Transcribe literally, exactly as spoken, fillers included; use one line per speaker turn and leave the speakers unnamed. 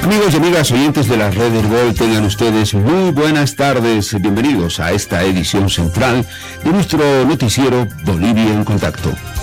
Amigos y amigas oyentes de la red Herbol, tengan ustedes muy buenas tardes. Bienvenidos a esta edición central de nuestro noticiero Bolivia en Contacto.